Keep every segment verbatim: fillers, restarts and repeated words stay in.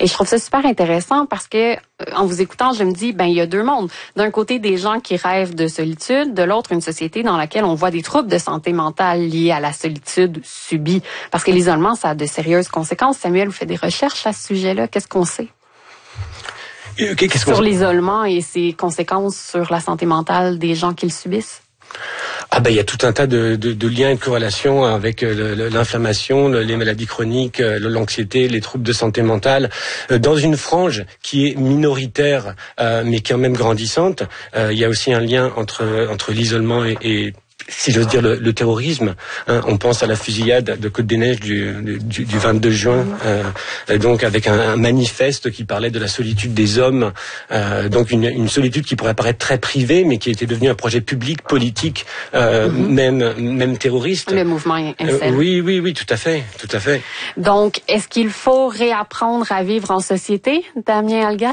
je trouve ça super intéressant parce que, en vous écoutant, je me dis, ben il y a deux mondes. D'un côté, des gens qui rêvent de solitude, de l'autre, une société dans laquelle on voit des troubles de santé mentale liés à la solitude subie. Parce que l'isolement, ça a de sérieuses conséquences. Samuel, vous faites des recherches à ce sujet-là. Qu'est-ce qu'on sait? Okay, qu'est-ce sur qu'on... l'isolement et ses conséquences sur la santé mentale des gens qui le subissent? Ah ben il y a tout un tas de, de, de liens et de corrélations avec le, le, l'inflammation, le, les maladies chroniques, l'anxiété, les troubles de santé mentale. Dans une frange qui est minoritaire euh, mais quand même grandissante, euh, il y a aussi un lien entre entre l'isolement et, et si j'ose dire, le, le terrorisme. Hein, on pense à la fusillade de Côte-des-Neiges du, du, du vingt-deux juin, euh, donc avec un, un manifeste qui parlait de la solitude des hommes. Euh, donc une, une solitude qui pourrait paraître très privée, mais qui était devenue un projet public, politique, euh, mm-hmm. même même terroriste. Le mouvement Incel. Euh, oui, oui, oui, tout à fait, tout à fait. Donc, est-ce qu'il faut réapprendre à vivre en société, Damien Algat?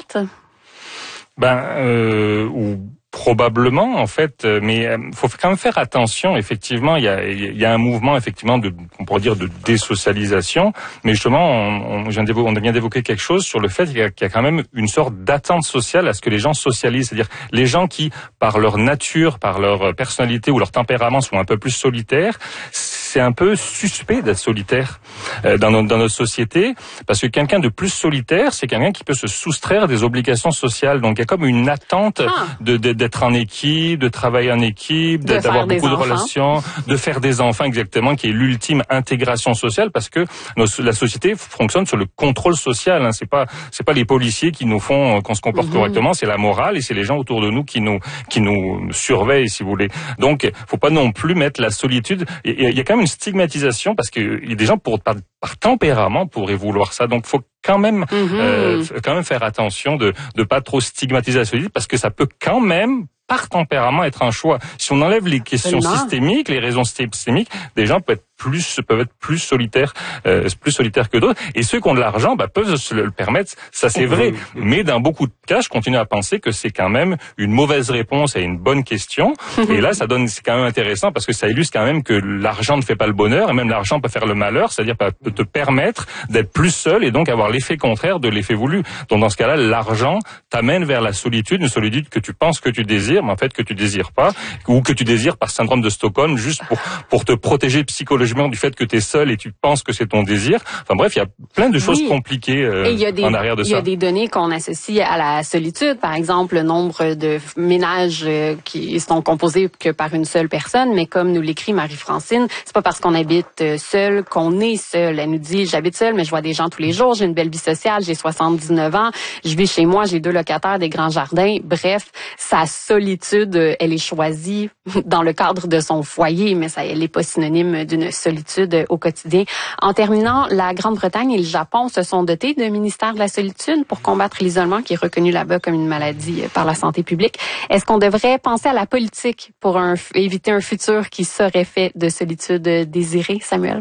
Ben, euh, ou probablement, en fait, mais il faut quand même faire attention. Effectivement, il y a, il y a un mouvement, effectivement, de, on pourrait dire, de désocialisation. Mais justement, on, on, on vient d'évoquer quelque chose sur le fait qu'il y a, qu'il y a quand même une sorte d'attente sociale à ce que les gens socialisent. C'est-à-dire, les gens qui, par leur nature, par leur personnalité ou leur tempérament, sont un peu plus solitaires, c'est un peu suspect d'être solitaire euh, dans, notre, dans notre société, parce que quelqu'un de plus solitaire, c'est quelqu'un qui peut se soustraire des obligations sociales. Donc, il y a comme une attente ah. de, de, d'être en équipe, de travailler en équipe, de d'avoir beaucoup enfants. de relations, de faire des enfants exactement, qui est l'ultime intégration sociale, parce que nos, la société fonctionne sur le contrôle social. Hein. C'est pas c'est pas les policiers qui nous font qu'on se comporte mm-hmm. correctement, c'est la morale et c'est les gens autour de nous qui nous qui nous surveillent, si vous voulez. Donc, faut pas non plus mettre la solitude. Il y a, il y a quand même une stigmatisation parce que il y a des gens pour par, par tempérament pourraient vouloir ça. Donc, faut quand même mm-hmm. euh, quand même faire attention de de pas trop stigmatiser la solitude parce que ça peut quand même par tempérament être un choix. Si on enlève les questions Absolument. systémiques, les raisons systémiques, des gens peuvent être plus peuvent être plus solitaires, euh, plus solitaires que d'autres. Et ceux qui ont de l'argent, bah, peuvent se le permettre. Ça, c'est vrai. Mais dans beaucoup de cas, je continue à penser que c'est quand même une mauvaise réponse à une bonne question. Et là, ça donne, c'est quand même intéressant parce que ça illustre quand même que l'argent ne fait pas le bonheur et même l'argent peut faire le malheur, c'est-à-dire peut te permettre d'être plus seul et donc avoir l'effet contraire de l'effet voulu. Donc dans ce cas-là, l'argent t'amène vers la solitude, une solitude que tu penses que tu désires, mais en fait que tu désires pas, ou que tu désires par syndrome de Stockholm, juste pour pour te protéger psychologiquement du fait que tu es seul et tu penses que c'est ton désir. Enfin bref, il y a plein de choses oui. compliquées euh, et y a des, en arrière de ça. Il y a des données qu'on associe à la solitude. Par exemple, le nombre de ménages euh, qui sont composés que par une seule personne. Mais comme nous l'écrit Marie-Francine, c'est pas parce qu'on habite seul qu'on est seul. Elle nous dit, j'habite seule, mais je vois des gens tous les jours. J'ai une belle vie sociale. J'ai soixante-dix-neuf ans. Je vis chez moi. J'ai deux locataires, des grands jardins. Bref, sa solitude, elle est choisie dans le cadre de son foyer, mais ça, elle est pas synonyme d'une solitude au quotidien. En terminant, la Grande-Bretagne et le Japon se sont dotés d'un ministère de la solitude pour combattre l'isolement qui est reconnu là-bas comme une maladie par la santé publique. Est-ce qu'on devrait penser à la politique pour un, éviter un futur qui serait fait de solitude désirée, Samuel?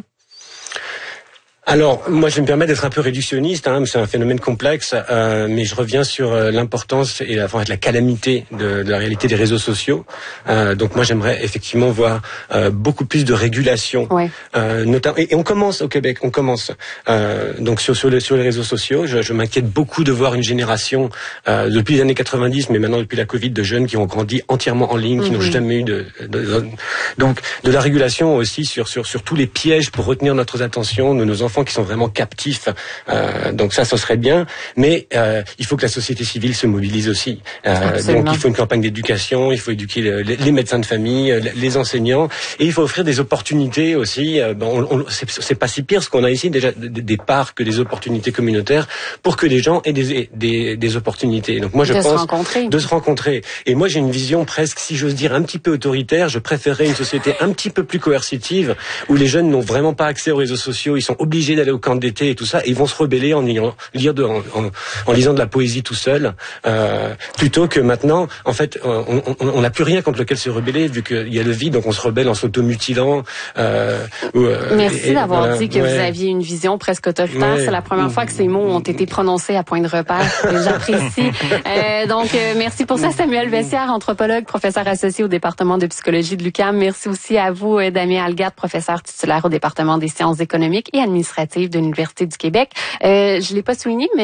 Alors, moi, je vais me permettre d'être un peu réductionniste, hein, c'est un phénomène complexe, euh, mais je reviens sur euh, l'importance et la, enfin, la calamité de, de la réalité des réseaux sociaux. Euh, donc, moi, j'aimerais effectivement voir euh, beaucoup plus de régulation, ouais. euh, notamment. Et, et on commence au Québec, on commence. Euh, donc, sur, sur, les, sur les réseaux sociaux, je, je m'inquiète beaucoup de voir une génération euh, depuis les années quatre-vingt-dix, mais maintenant depuis la Covid, de jeunes qui ont grandi entièrement en ligne, qui mm-hmm. n'ont jamais eu de, de, de, donc de la régulation aussi sur sur sur tous les pièges pour retenir notre attention de nos enfants qui sont vraiment captifs. Euh, donc ça, ce serait bien. Mais euh, il faut que la société civile se mobilise aussi. Euh, donc il faut une campagne d'éducation, il faut éduquer le, les, les médecins de famille, les enseignants, et il faut offrir des opportunités aussi. Euh, bon, on, on, c'est, c'est pas si pire ce qu'on a ici, déjà des, des parcs, des opportunités communautaires, pour que les gens aient des, des, des opportunités. Donc moi, je de pense se rencontrer. de se rencontrer. Et moi, j'ai une vision presque, si j'ose dire, un petit peu autoritaire. Je préférerais une société un petit peu plus coercitive, où les jeunes n'ont vraiment pas accès aux réseaux sociaux, ils sont obligés d'aller au camp d'été et tout ça, et ils vont se rebeller en, lire de, en, en, en lisant de la poésie tout seul, euh, plutôt que maintenant, en fait, on n'a plus rien contre lequel se rebeller, vu qu'il y a le vide, donc on se rebelle en s'automutilant. Euh, euh, Merci et, d'avoir voilà, dit que ouais. vous aviez une vision presque autoritaire. Ouais. C'est la première fois que ces mots ont été prononcés à point de repère. J'apprécie. Euh, donc, euh, merci pour ça, Samuel Vessière, anthropologue, professeur associé au département de psychologie de l'U Q A M. Merci aussi à vous, Damien Algat, professeur titulaire au département des sciences économiques et administratives de l'Université du Québec. Euh, je l'ai pas souligné, mais